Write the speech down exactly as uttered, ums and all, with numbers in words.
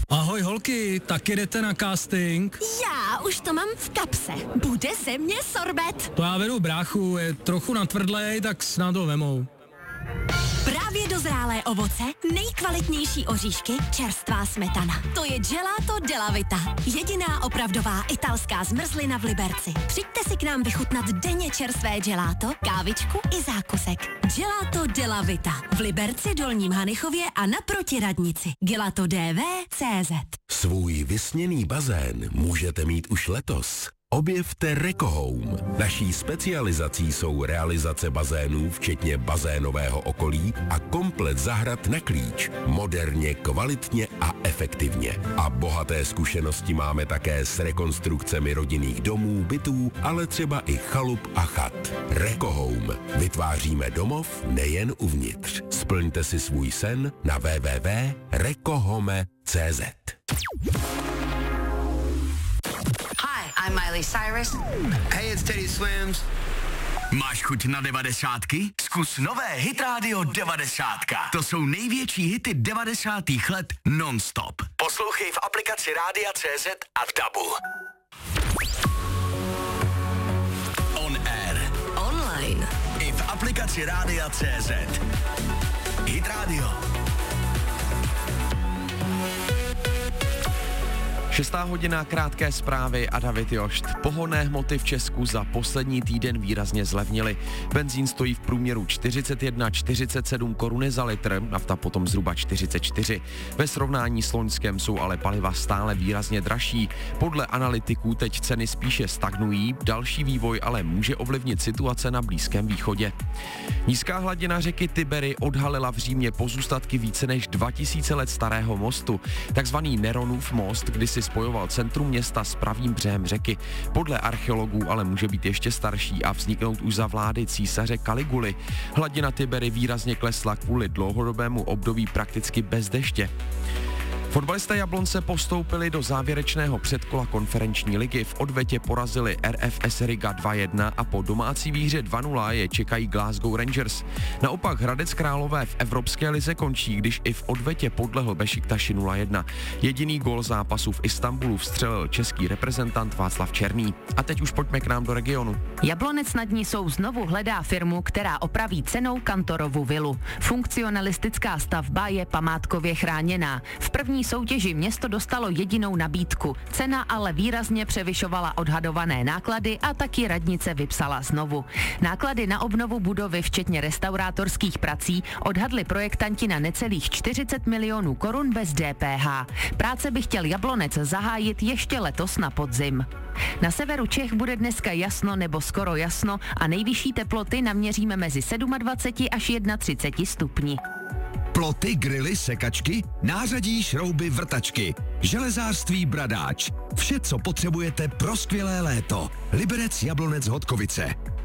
Ahoj holky, tak jdete na casting? Já už to mám v kapse. Bude se mě sorbet. To já vedu bráchu, je trochu natvrdlej, tak snad ho vemou. Právě dozrálé ovoce, nejkvalitnější oříšky, čerstvá smetana. To je Gelato della Vita. Jediná opravdová italská zmrzlina v Liberci. Přijďte si k nám vychutnat denně čerstvé gelato, kávičku i zákusek. Gelato della Vita. V Liberci, Dolním Hanichově a naproti radnici. Gelato d v tečka c z. Svůj vysněný bazén můžete mít už letos. Objevte Rekohome. Naší specializací jsou realizace bazénů, včetně bazénového okolí a komplet zahrad na klíč. Moderně, kvalitně a efektivně. A bohaté zkušenosti máme také s rekonstrukcemi rodinných domů, bytů, ale třeba i chalup a chat. Rekohome. Vytváříme domov nejen uvnitř. Splňte si svůj sen na w w w tečka rekohome tečka c z. I'm Miley Cyrus. Hey, it's Teddy Swims. Máš chuť na devadesátky? Zkus nové Hit Radio devadesátka. To jsou největší hity devadesátých let non-stop. Poslouchej v aplikaci Rádia C Z a v dabu. On air. Online. I v aplikaci Rádia C Z. Hit Radio. Šestá hodina, krátké zprávy a David Jošt. Pohonné hmoty v Česku za poslední týden výrazně zlevnily. Benzín stojí v průměru čtyřicet jedna čtyřicet sedm koruny za litr, nafta potom zhruba čtyřicet čtyři. Ve srovnání s loňskem jsou ale paliva stále výrazně dražší. Podle analytiků teď ceny spíše stagnují, další vývoj ale může ovlivnit situace na Blízkém východě. Nízká hladina řeky Tibery odhalila v Římě pozůstatky více než dva tisíce let starého mostu. Takzvaný Neronův most, kdy si spojoval centrum města s pravým břehem řeky. Podle archeologů ale může být ještě starší a vzniknout už za vlády císaře Kaliguly. Hladina Tibery výrazně klesla kvůli dlouhodobému období prakticky bez deště. Fotbalisté Jablonce postoupili do závěrečného předkola konferenční ligy, v odvetě porazili R F S Riga dva jedna a po domácí výhře dva nula je čekají Glasgow Rangers. Naopak Hradec Králové v Evropské lize končí, když i v odvetě podlehl Bešiktaši nula jedna. Jediný gól zápasu v Istanbulu vstřelil český reprezentant Václav Černý. A teď už pojďme k nám do regionu. Jablonec nad Nisou znovu hledá firmu, která opraví cennou Kantorovu vilu. Funkcionalistická stavba je památkově chráněná. V první soutěži město dostalo jedinou nabídku. Cena ale výrazně převyšovala odhadované náklady a taky radnice vypsala znovu. Náklady na obnovu budovy, včetně restaurátorských prací, odhadli projektanti na necelých čtyřicet milionů korun bez D P H. Práce by chtěl Jablonec zahájit ještě letos na podzim. Na severu Čech bude dneska jasno nebo skoro jasno a nejvyšší teploty naměříme mezi dvacet sedm až třicet jedna stupni. Ploty, grily, sekačky, nářadí, šrouby, vrtačky, železářství Bradáč. Vše, co potřebujete pro skvělé léto. Liberec, Jablonec, Hodkovice.